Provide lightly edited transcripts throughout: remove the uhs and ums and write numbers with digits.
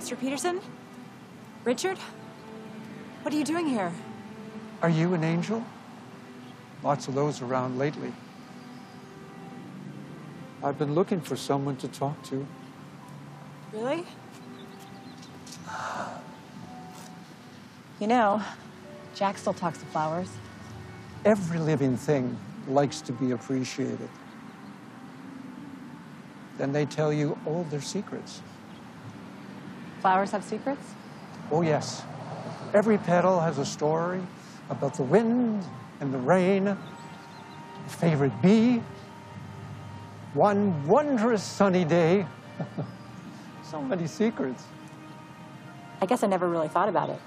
Mr. Peterson? Richard? What are you doing here? Are you an angel? Lots of those around lately. I've been looking for someone to talk to. Really? You know, Jack still talks to flowers. Every living thing likes to be appreciated. Then they tell you all their secrets. Flowers have secrets? Oh, yes. Every petal has a story about the wind and the rain, a favorite bee, one wondrous sunny day. So many secrets. I guess I never really thought about it.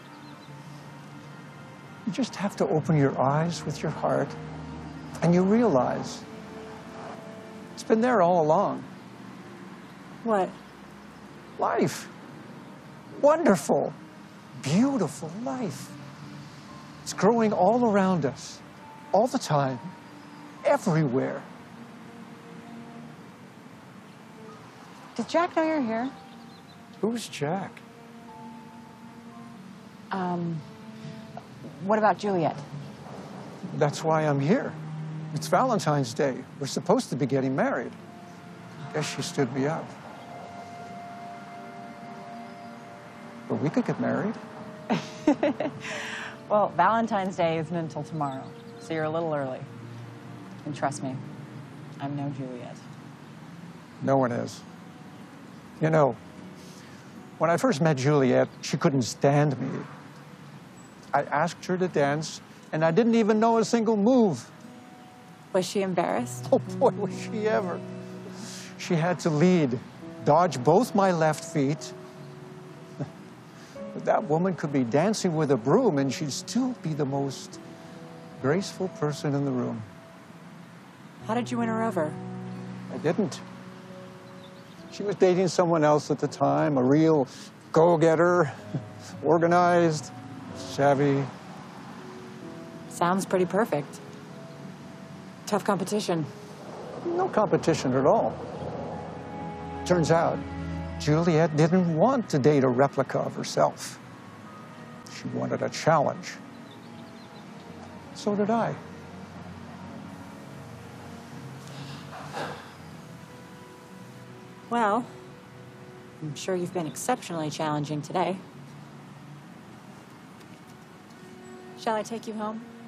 You just have to open your eyes with your heart, and you realize it's been there all along. What? Life. Wonderful, beautiful life. It's growing all around us, all the time, everywhere. Does Jack know you're here? Who's Jack? What about Juliet? That's why I'm here. It's Valentine's Day. We're supposed to be getting married. Guess she stood me up. But we could get married. Well, Valentine's Day isn't until tomorrow, so you're a little early. And trust me, I'm no Juliet. No one is. You know, when I first met Juliet, she couldn't stand me. I asked her to dance, and I didn't even know a single move. Was she embarrassed? Oh, boy, was she ever. She had to lead, dodge both my left feet. But that woman could be dancing with a broom, and she'd still be the most graceful person in the room. How did you win her over? I didn't. She was dating someone else at the time, a real go-getter, organized, savvy. Sounds pretty perfect. Tough competition. No competition at all. Turns out, Juliet didn't want to date a replica of herself. She wanted a challenge. So did I. Well, I'm sure you've been exceptionally challenging today. Shall I take you home?